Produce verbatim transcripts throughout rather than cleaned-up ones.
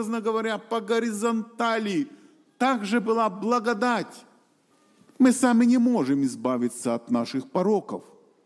говоря, по горизонтали также была благодать. Мы сами не можем избавиться от наших пороков.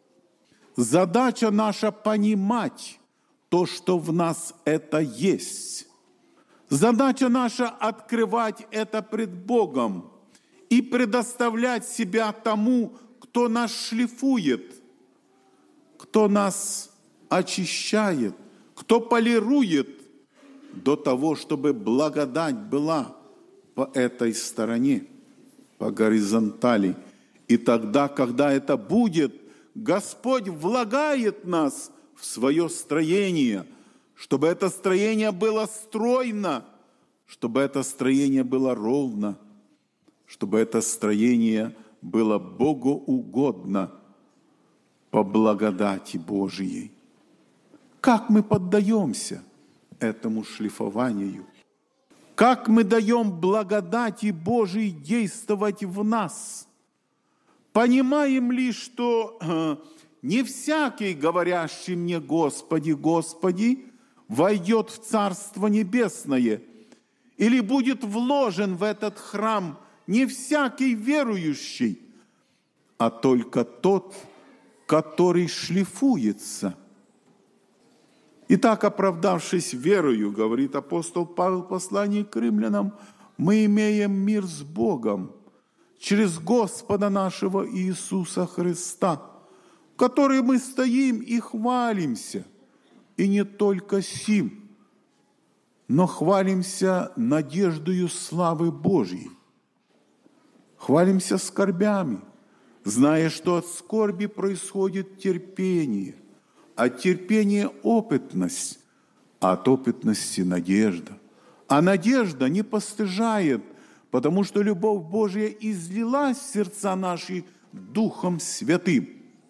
Задача наша понимать то, что в нас это есть. Задача наша открывать это пред Богом и предоставлять себя тому, кто нас шлифует, кто нас очищает, кто полирует до того, чтобы благодать была по этой стороне, по горизонтали. И тогда, когда это будет, Господь влагает нас в свое строение, чтобы это строение было стройно, чтобы это строение было ровно, чтобы это строение было Богу угодно по благодати Божией. Как мы поддаемся этому шлифованию? Как мы даем благодати Божией действовать в нас? Понимаем ли, что э, не всякий, говорящий мне «Господи, Господи», войдет в Царство Небесное или будет вложен в этот храм не всякий верующий, а только тот, который шлифуется. Итак, оправдавшись верою, говорит апостол Павел в послании к римлянам, мы имеем мир с Богом через Господа нашего Иисуса Христа, в который мы стоим и хвалимся, и не только сим, но хвалимся надеждою славы Божьей. Хвалимся скорбями, зная, что от скорби происходит терпение, от терпения опытность, а от опытности надежда. А надежда не постыжает, потому что любовь Божия излилась в сердца наши Духом Святым.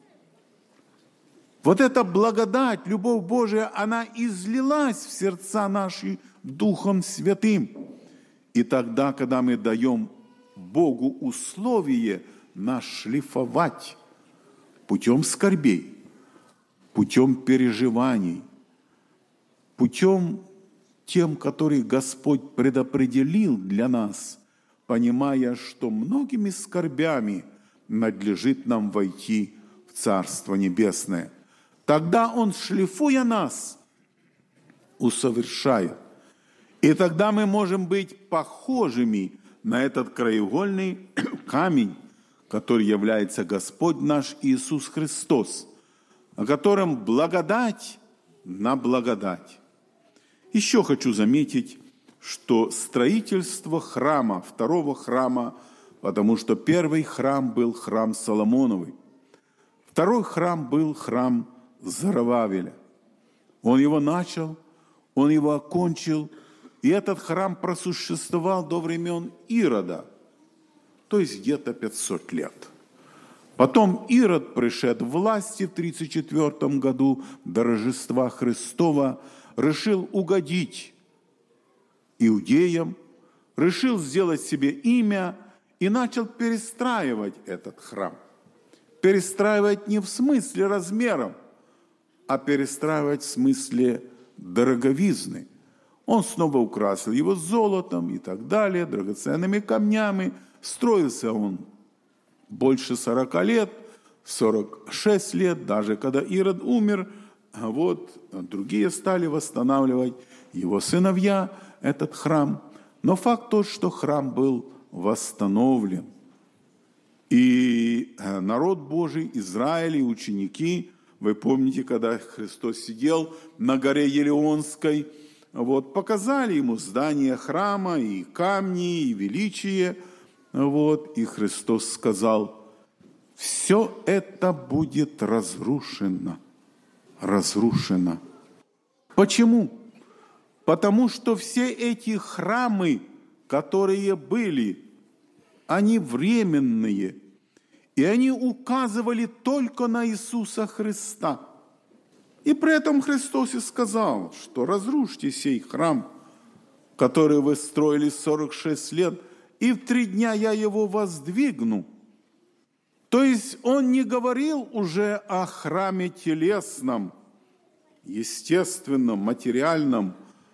Вот эта благодать, любовь Божия, она излилась в сердца наши Духом Святым. И тогда, когда мы даем Богу условие нас шлифовать путем скорбей, путем переживаний, путем тем, который Господь предопределил для нас, понимая, что многими скорбями надлежит нам войти в Царство Небесное. Тогда Он, шлифуя нас, усовершает. И тогда мы можем быть похожими на этот краеугольный камень, который является Господь наш Иисус Христос, о котором благодать на благодать. Еще хочу заметить, что строительство храма, второго храма, потому что первый храм был храм Соломоновый, второй храм был храм Зоровавеля. Он его начал, он его окончил, и этот храм просуществовал до времен Ирода, то есть где-то пятьсот лет. Потом Ирод, пришед в власти в тридцать четвёртом году до Рождества Христова, решил угодить иудеям, решил сделать себе имя и начал перестраивать этот храм. Перестраивать не в смысле размеров, а перестраивать в смысле дороговизны. Он снова украсил его золотом и так далее, драгоценными камнями. Строился он больше сорока лет, сорок шесть лет, даже когда Ирод умер, а вот другие стали восстанавливать, его сыновья, этот храм. Но факт тот, что храм был восстановлен. И народ Божий, Израиль и ученики, вы помните, когда Христос сидел на горе Елеонской, вот, показали ему здание храма, и камни, и величие. Вот, и Христос сказал, все это будет разрушено. Разрушено. Почему? Потому что все эти храмы, которые были, они временные, и они указывали только на Иисуса Христа. И при этом Христос и сказал, что разрушьте сей храм, который вы строили сорок шесть лет, и в три дня я его воздвигну. То есть он не говорил уже о храме телесном, естественном, материальном,